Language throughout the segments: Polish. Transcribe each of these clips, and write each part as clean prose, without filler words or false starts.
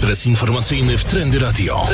Ekspres informacyjny w Trendy Radio.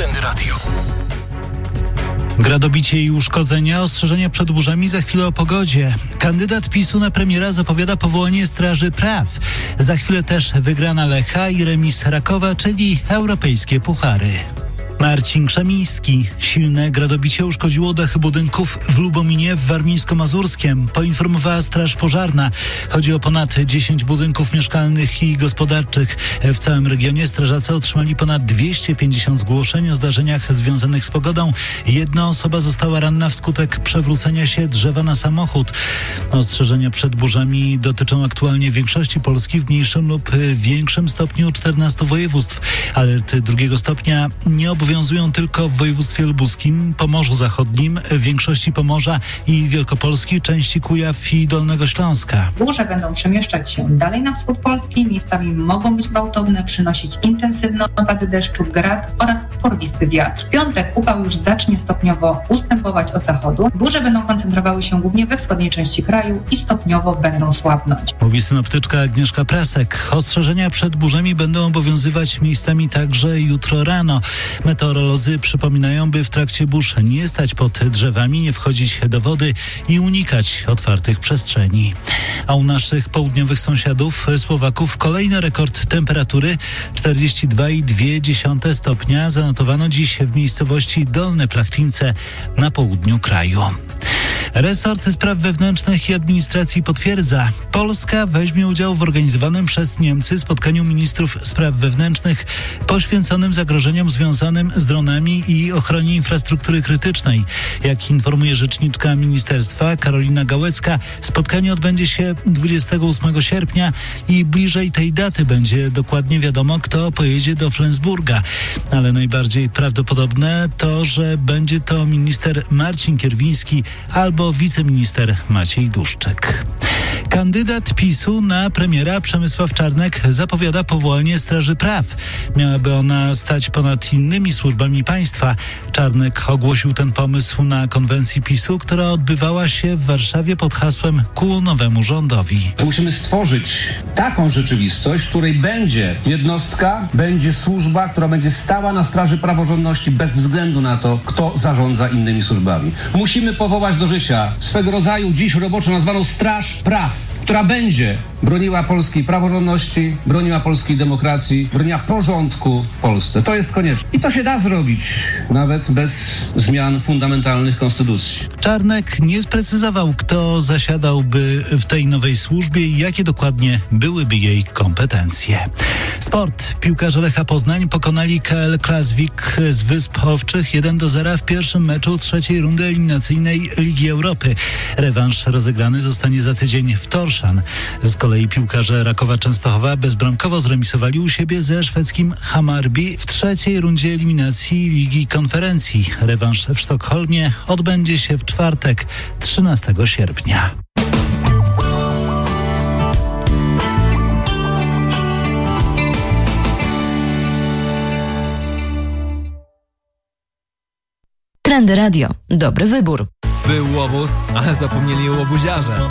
Gradobicie i uszkodzenia, ostrzeżenia przed burzami, za chwilę o pogodzie. Kandydat PiS-u na premiera zapowiada powołanie Straży Praw. Za chwilę też wygrana Lecha i remis Rakowa, czyli europejskie puchary. Marcin Krzemiński. Silne gradobicie uszkodziło dachy budynków w Lubominie w Warmińsko-Mazurskiem. Poinformowała Straż Pożarna. Chodzi o ponad 10 budynków mieszkalnych i gospodarczych. W całym regionie strażacy otrzymali ponad 250 zgłoszeń o zdarzeniach związanych z pogodą. Jedna osoba została ranna wskutek przewrócenia się drzewa na samochód. Ostrzeżenia przed burzami dotyczą aktualnie większości Polski, w mniejszym lub większym stopniu 14 województw. Alerty drugiego stopnia nie obowiązują tylko w województwie lubuskim, Pomorzu Zachodnim, większości Pomorza i Wielkopolski, części Kujaw i Dolnego Śląska. Burze będą przemieszczać się dalej na wschód Polski, miejscami mogą być gwałtowne, przynosić intensywne opady deszczu, grad oraz porwisty wiatr. W piątek upał już zacznie stopniowo ustępować od zachodu. Burze będą koncentrowały się głównie we wschodniej części kraju i stopniowo będą słabnąć. Mówi synoptyczka Agnieszka Prasek. Ostrzeżenia przed burzami będą obowiązywać miejscami także jutro rano. Meteorolodzy przypominają, by w trakcie burz nie stać pod drzewami, nie wchodzić do wody i unikać otwartych przestrzeni. A u naszych południowych sąsiadów, Słowaków, kolejny rekord temperatury. 42,2 stopnia zanotowano dziś w miejscowości Dolne Plachtince na południu kraju. Resort Spraw Wewnętrznych i Administracji potwierdza, Polska weźmie udział w organizowanym przez Niemcy spotkaniu ministrów spraw wewnętrznych poświęconym zagrożeniom związanym z dronami i ochronie infrastruktury krytycznej. Jak informuje rzeczniczka ministerstwa Karolina Gałecka, spotkanie odbędzie się 28 sierpnia i bliżej tej daty będzie dokładnie wiadomo, kto pojedzie do Flensburga. Ale najbardziej prawdopodobne to, że będzie to minister Marcin Kierwiński albo wiceminister Maciej Duszczyk. Kandydat PiS-u na premiera Przemysław Czarnek zapowiada powołanie Straży Praw. Miałaby ona stać ponad innymi służbami państwa. Czarnek ogłosił ten pomysł na konwencji PiS-u, która odbywała się w Warszawie pod hasłem Ku nowemu rządowi. Musimy stworzyć taką rzeczywistość, w której będzie jednostka, będzie służba, która będzie stała na straży praworządności bez względu na to, kto zarządza innymi służbami. Musimy powołać do życia swego rodzaju dziś roboczo nazwaną Straż Praw, która będzie broniła polskiej praworządności, broniła polskiej demokracji, broniła porządku w Polsce. To jest konieczne. I to się da zrobić, nawet bez zmian fundamentalnych konstytucji. Czarnek nie sprecyzował, kto zasiadałby w tej nowej służbie i jakie dokładnie byłyby jej kompetencje. Sport. Piłkarze Lecha Poznań pokonali KL Klasvik z Wysp Owczych 1-0 w pierwszym meczu trzeciej rundy eliminacyjnej Ligi Europy. Rewanż rozegrany zostanie za tydzień w Torszan. Z kolei piłkarze Rakowa Częstochowa bezbramkowo zremisowali u siebie ze szwedzkim Hammarby w trzeciej rundzie eliminacji Ligi Konferencji. Rewanż w Sztokholmie odbędzie się w czwartek, 13 sierpnia. Trendy Radio. Dobry wybór. Był łobuz, ale zapomnieli o łobuziarze.